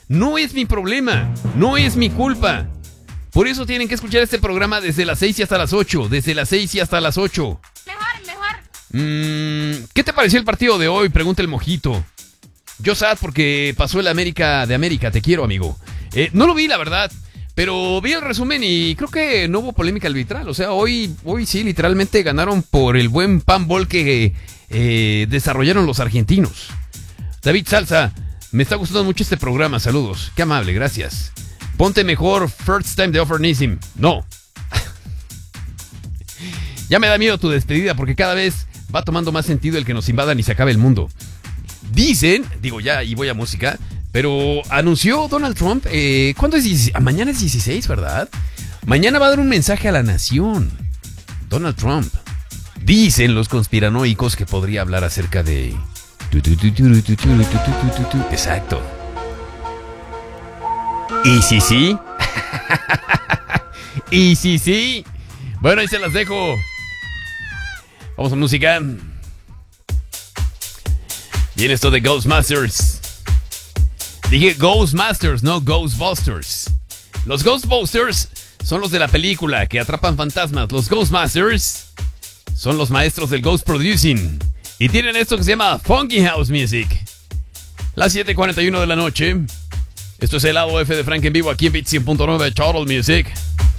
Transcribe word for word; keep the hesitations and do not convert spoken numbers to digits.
No es mi problema, no es mi culpa. Por eso tienen que escuchar este programa desde las seis y hasta las ocho. Desde las seis y hasta las ocho. Mejor, mejor. Mm, ¿Qué te pareció el partido de hoy? Pregunta el Mojito. Yo sad porque pasó el América de América. Te quiero, amigo. Eh, no lo vi, la verdad. Pero vi el resumen y creo que no hubo polémica arbitral. O sea, hoy, hoy sí, literalmente ganaron por el buen panball que eh, desarrollaron los argentinos. David Salsa, me está gustando mucho este programa. Saludos. Qué amable, gracias. Ponte mejor First Time de Offernism. No. Ya me da miedo tu despedida porque cada vez va tomando más sentido el que nos invadan y se acabe el mundo. Dicen, digo ya y voy a música, pero anunció Donald Trump, eh, ¿cuándo es dieciséis? Mañana es dieciséis, ¿verdad? Mañana va a dar un mensaje a la nación. Donald Trump. Dicen los conspiranoicos que podría hablar acerca de... Exacto. ¿Y si sí? ¿Y si sí? Bueno, ahí se las dejo. Vamos a música. Viene esto de Ghostbusters. Dije Ghostbusters, no Ghostbusters. Los Ghostbusters son los de la película que atrapan fantasmas. Los Ghostbusters son los maestros del Ghost Producing. Y tienen esto que se llama Funky House Music. Las siete cuarenta y uno de la noche. Esto es el lado F de Frank en vivo aquí en Beat cien punto nueve Total Music.